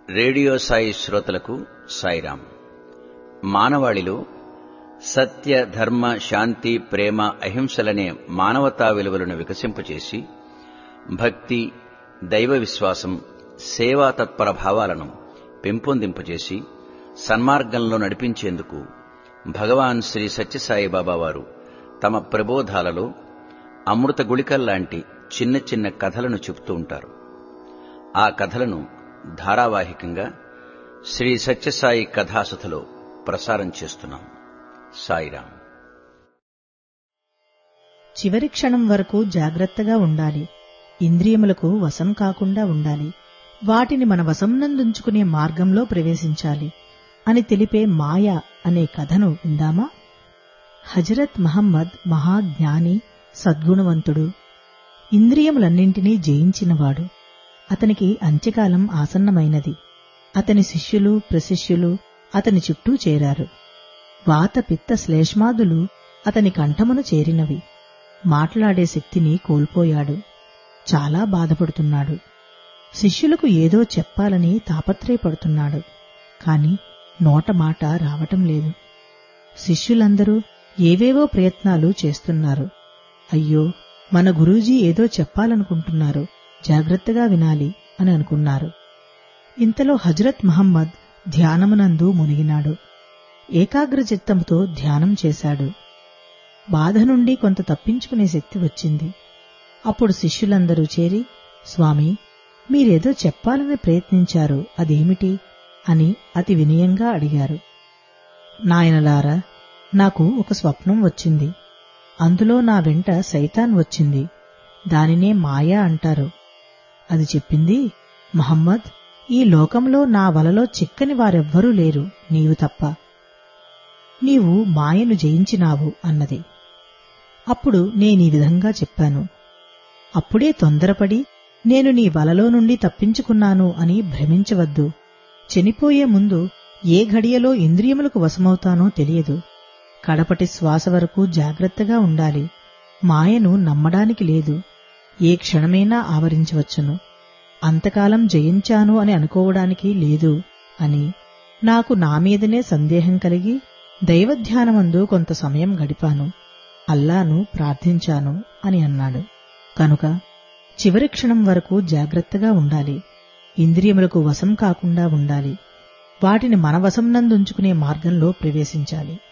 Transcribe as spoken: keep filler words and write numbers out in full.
Radio Sai శ్రోతలకు సాయిరాం. మానవాళిలో సత్య, ధర్మ, శాంతి, ప్రేమ, అహింసలనే మానవతా విలువలను వికసింపచేసి భక్తి, దైవ విశ్వాసం, సేవా తత్పర భావాలను పెంపొందింపజేసి సన్మార్గంలో నడిపించేందుకు భగవాన్ శ్రీ సత్యసాయి బాబా వారు తమ ప్రబోధాలలో అమృత గుళికల్లాంటి చిన్న చిన్న కథలను చెబుతూ ఉంటారు. ఆ కథలను ధారావాహికంగా శ్రీ సత్యసాయి కథాసుధలో ప్రసారం చేస్తున్నాం. సాయిరాం. చివరి క్షణం వరకు జాగ్రత్తగా ఉండాలి. ఇంద్రియములకు వశం కాకుండా ఉండాలి. వాటిని మన వశంనందుంచుకునే మార్గంలో ప్రవేశించాలి అని తెలిపే మాయ అనే కథను విందామా? హజరత్ మహమ్మద్ మహాజ్ఞాని, సద్గుణవంతుడు, ఇంద్రియములన్నింటినీ జయించినవాడు. అతనికి అంత్యకాలం ఆసన్నమైనది. అతని శిష్యులు, ప్రశిష్యులు అతని చుట్టూ చేరారు. వాత, పిత్త, శ్లేష్మాదులు అతని కంఠమును చేరినవి. మాట్లాడే శక్తిని కోల్పోయాడు. చాలా బాధపడుతున్నాడు. శిష్యులకు ఏదో చెప్పాలని తాపత్రయపడుతున్నాడు. కాని నోట మాట రావటం లేదు. శిష్యులందరూ ఏవేవో ప్రయత్నాలు చేస్తున్నారు. అయ్యో, మన గురూజీ ఏదో చెప్పాలనుకుంటున్నారు, జాగ్రత్తగా వినాలి అని అనుకున్నారు. ఇంతలో హజరత్ మహమ్మద్ ధ్యానమునందు మునిగినాడు. ఏకాగ్రచిత్తంతో ధ్యానం చేశాడు. బాధ నుండి కొంత తప్పించుకునే శక్తి వచ్చింది. అప్పుడు శిష్యులందరూ చేరి, స్వామీ, మీరేదో చెప్పాలని ప్రయత్నించారు, అదేమిటి అని అతి వినయంగా అడిగారు. నాయనలారా, నాకు ఒక స్వప్నం వచ్చింది. అందులో నా వెంట సైతాన్ వచ్చింది. దానినే మాయా అంటారు. అది చెప్పింది, మహమ్మద్, ఈ లోకంలో నా వలలో చిక్కని వారెవ్వరూ లేరు, నీవు తప్ప. నీవు మాయను జయించినావు అన్నది. అప్పుడు నేనీ విధంగా చెప్పాను. అప్పుడే తొందరపడి నేను నీ వలలో నుండి తప్పించుకున్నాను అని భ్రమించవద్దు. చనిపోయే ముందు ఏ ఘడియలో ఇంద్రియములకు వశమవుతానో తెలియదు. కడపటి శ్వాస వరకు జాగ్రత్తగా ఉండాలి. మాయను నమ్మడానికి లేదు. ఏ క్షణమైనా ఆవరించవచ్చును. అంతకాలం జయించాను అని అనుకోవడానికి లేదు అని నాకు నా మీదనే సందేహం కలిగి దైవధ్యానమందు కొంత సమయం గడిపాను. అల్లాను ప్రార్థించాను అని అన్నాడు. కనుక చివరి క్షణం వరకు జాగ్రత్తగా ఉండాలి. ఇంద్రియములకు వశం కాకుండా ఉండాలి. వాటిని మన వశంనందుంచుకునే మార్గంలో ప్రవేశించాలి.